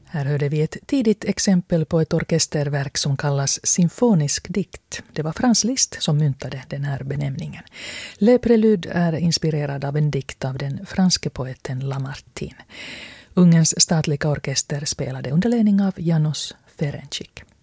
Här hörde vi ett tidigt exempel på ett orkesterverk som kallas symfonisk dikt. Det var Franz Liszt som myntade den här benämningen. Le Prélude är inspirerad av en dikt av den franske poeten Lamartine. Ungerns statliga orkester spelade under ledning av János Ferencsik.